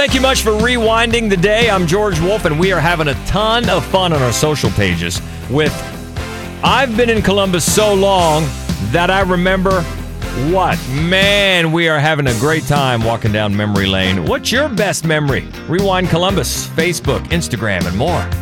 Thank you much for rewinding the day. I'm George Wolf, and we are having a ton of fun on our social pages with I've been in Columbus so long that I remember what? Man, we are having a great time walking down memory lane. What's your best memory? Rewind Columbus, Facebook, Instagram, and more.